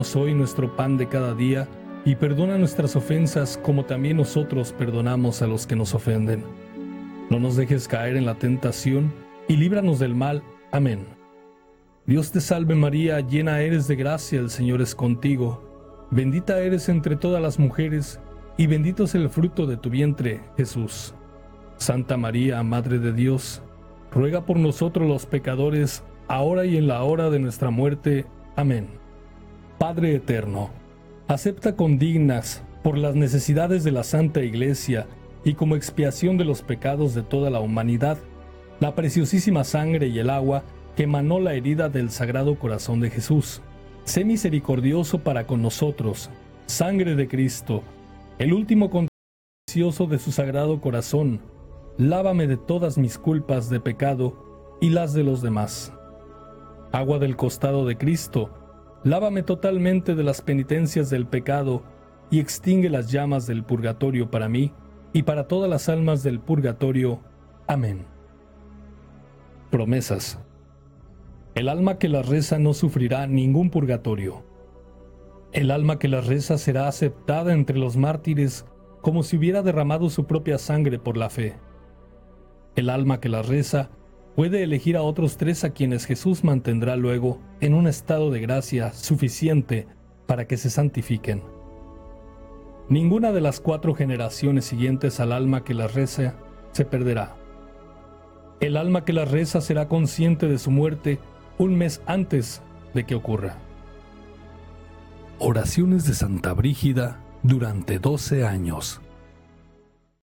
Hoy nuestro pan de cada día, y perdona nuestras ofensas como también nosotros perdonamos a los que nos ofenden. No nos dejes caer en la tentación, y líbranos del mal. Amén. Dios te salve María, llena eres de gracia, el Señor es contigo. Bendita eres entre todas las mujeres, y bendito es el fruto de tu vientre, Jesús. Santa María, Madre de Dios, ruega por nosotros los pecadores, ahora y en la hora de nuestra muerte. Amén. Padre eterno, acepta con dignas, por las necesidades de la Santa Iglesia y como expiación de los pecados de toda la humanidad, la preciosísima sangre y el agua que emanó la herida del Sagrado Corazón de Jesús. Sé misericordioso para con nosotros, sangre de Cristo, el último contencioso de su Sagrado Corazón, lávame de todas mis culpas de pecado y las de los demás. Agua del costado de Cristo, lávame totalmente de las penitencias del pecado y extingue las llamas del purgatorio para mí y para todas las almas del purgatorio. Amén. Promesas. El alma que las reza no sufrirá ningún purgatorio. El alma que las reza será aceptada entre los mártires como si hubiera derramado su propia sangre por la fe. El alma que las reza puede elegir a otros 3 a quienes Jesús mantendrá luego en un estado de gracia suficiente para que se santifiquen. Ninguna de las 4 generaciones siguientes al alma que las reza se perderá. El alma que las reza será consciente de su muerte un mes antes de que ocurra. Oraciones de Santa Brígida durante 12 años.